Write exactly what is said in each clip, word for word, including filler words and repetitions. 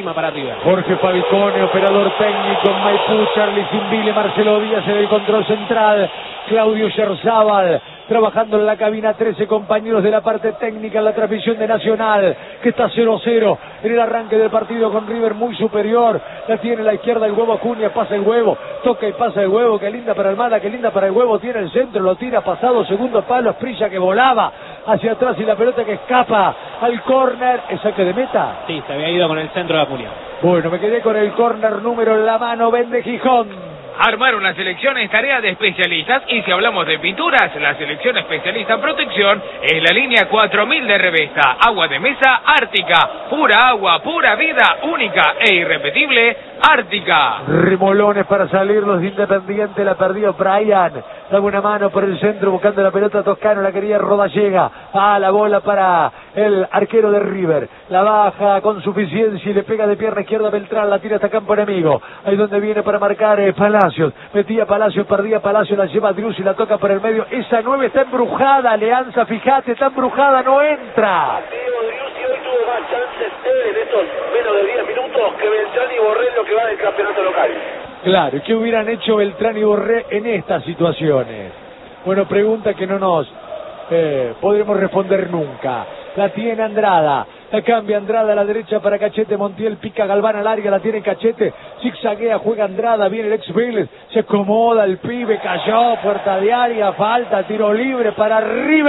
pésima para River. Jorge Fabicone, operador técnico en Maipú, Charlie Zimbile, Marcelo Díaz en el control central, Claudio Yerzábal trabajando en la cabina, trece compañeros de la parte técnica en la transmisión de Nacional, que está cero a cero en el arranque del partido con River muy superior. La tiene a la izquierda el huevo Acuña, pasa el huevo, toca y pasa el huevo, qué linda para Almada, qué linda para el huevo, tiene el centro, lo tira pasado, segundo palo, Asprilla que volaba hacia atrás y la pelota que escapa al córner. ¿Es saque de meta? Sí, se había ido con el centro de Acuña. Bueno, me quedé con el córner número en la mano, vende Gijón. Armar una selección es tarea de especialistas y si hablamos de pinturas, la selección especialista en protección es la línea cuatro mil de Revesta. Agua de mesa Ártica, pura agua, pura vida, única e irrepetible, Ártica. Remolones para salir los de Independiente, la perdió Brian. Dame una mano por el centro buscando la pelota Toscano, la quería Rodallega. Ah, la bola para el arquero de River. La baja con suficiencia y le pega de pierna izquierda a Beltrán, la tira hasta campo enemigo. Ahí donde viene para marcar eh, Palacios. Metía Palacios, perdía Palacios, la lleva Drius y la toca por el medio. Esa nueve está embrujada, Alianza, fíjate, está embrujada, no entra. Hoy tuvo más chances en estos menos de diez minutos que Beltrán y Borré en lo que va del campeonato local. Claro, ¿y qué hubieran hecho Beltrán y Borré en estas situaciones? Bueno, pregunta que no nos eh, podremos responder nunca. La tiene Andrada, la cambia Andrada a la derecha para Cachete, Montiel pica Galván al área, la tiene Cachete, zigzaguea, juega Andrada, viene el ex Vélez, se acomoda el pibe, cayó, puerta de área, falta, tiro libre para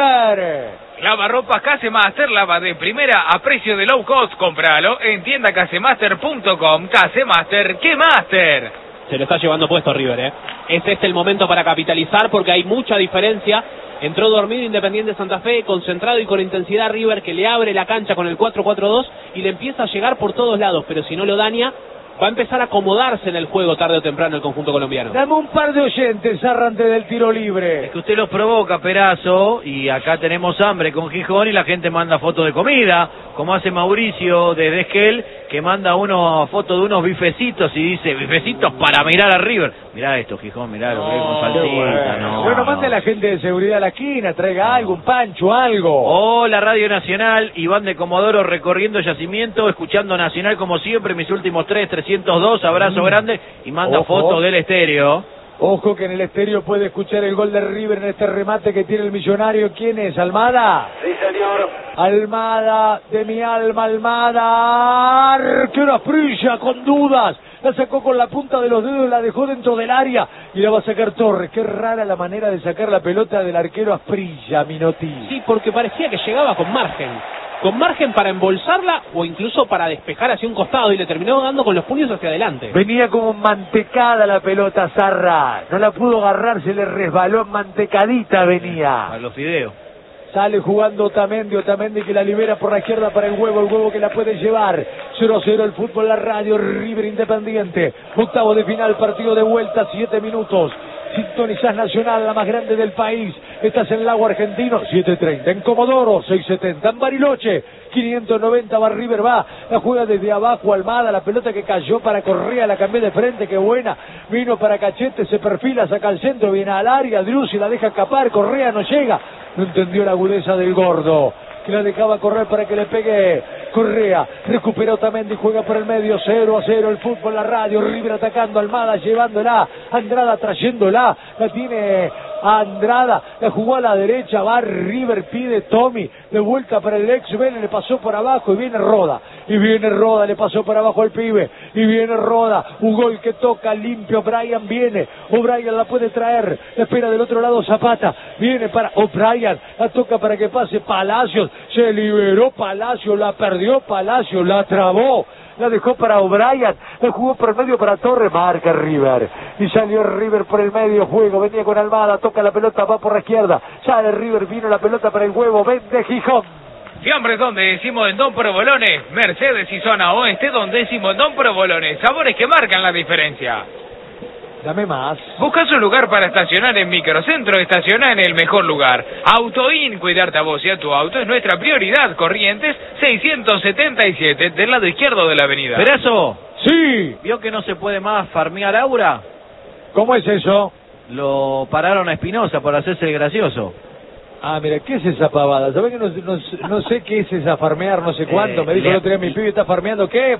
River. Lavarropas Casemaster, lava de primera a precio de low cost, cómpralo en tienda casemaster punto com. Casemaster, ¿qué Master? Se lo está llevando puesto River, ¿eh? Es este el momento para capitalizar porque hay mucha diferencia. Entró dormido Independiente Santa Fe, concentrado y con intensidad River, que le abre la cancha con el cuatro cuatro dos y le empieza a llegar por todos lados, pero si no lo daña, va a empezar a acomodarse en el juego tarde o temprano el conjunto colombiano. Dame un par de oyentes, arrante del tiro libre. Es que usted los provoca, Perazo, y acá tenemos hambre con Gijón y la gente manda fotos de comida, como hace Mauricio desde Esquel, que manda uno foto de unos bifecitos y dice, bifecitos para mirar a River. Mirá esto, Gijón, mirá lo que es con salsita. Bueno, no, bueno no. mande a la gente de seguridad a la esquina, traiga algo, un pancho, algo. Hola Radio Nacional, Iván de Comodoro recorriendo yacimiento, escuchando Nacional como siempre, mis últimos tres, trescientos dos, abrazo mm. grande, y manda Ojo. fotos del estéreo. Ojo que en el estéreo puede escuchar el gol de River en este remate que tiene el millonario. ¿Quién es? ¿Almada? Sí, señor. Almada, de mi alma, Almada. Arquero Asprilla con dudas. La sacó con la punta de los dedos, la dejó dentro del área y la va a sacar Torres. Qué rara la manera de sacar la pelota del arquero Asprilla, Minotti. Sí, porque parecía que llegaba con margen. Con margen para embolsarla o incluso para despejar hacia un costado y le terminó dando con los puños hacia adelante. Venía como mantecada la pelota, Zarra. No la pudo agarrar, se le resbaló, mantecadita venía. A los fideos. Sale jugando Otamendi, Otamendi que la libera por la izquierda para el huevo, el huevo que la puede llevar. cero a cero el fútbol, la radio, River Independiente. Octavo de final, partido de vuelta, siete minutos. Sintonizás Nacional, la más grande del país. Estás en Lago Argentino, siete treinta. En Comodoro, seis setenta. En Bariloche, quinientos noventa. Va River, va. La juega desde abajo, Almada. La pelota que cayó para Correa, la cambió de frente, qué buena. Vino para Cachete, se perfila, saca al centro, viene al área. Driussi la deja escapar, Correa no llega. No entendió la agudeza del gordo, que la dejaba correr para que le pegue Correa. Recuperó Otamendi, juega por el medio, cero a cero el fútbol, la radio, River atacando, Almada llevándola, Andrada trayéndola, la tiene Andrada, la jugó a la derecha, va River, pide Tommy, de vuelta para el ex Vélez, le pasó por abajo y viene Roda, y viene Roda, le pasó por abajo al pibe, y viene Roda, un gol que toca limpio, Brian viene, O'Brien la puede traer, la espera del otro lado Zapata, viene para O'Brien, la toca para que pase Palacios, se liberó Palacios, la perdió Palacios, la trabó, la dejó para O'Brien, la jugó por el medio para Torres, marca River, y salió River por el medio, juego, venía con Almada, toca la pelota, va por la izquierda, sale River, vino la pelota para el huevo, vende Gijón. Fiambres donde decimos en Don Provolones, Mercedes y zona oeste donde decimos Don Provolones, sabores que marcan la diferencia. Dame más. ¿Buscas un lugar para estacionar en Microcentro? Estaciona en el mejor lugar. Autoin, cuidarte a vos y a tu auto es nuestra prioridad. Corrientes seiscientos setenta y siete, del lado izquierdo de la avenida. Perazo, Sí. ¿vio que no se puede más farmear Aura? ¿Cómo es eso? Lo pararon a Espinosa por hacerse el gracioso. Ah, mira, ¿qué es esa pavada? ¿Sabés que no, no, no sé qué es esa farmear, no sé cuánto? Eh, Me dijo le- el otro día mi pibe está farmeando, ¿qué?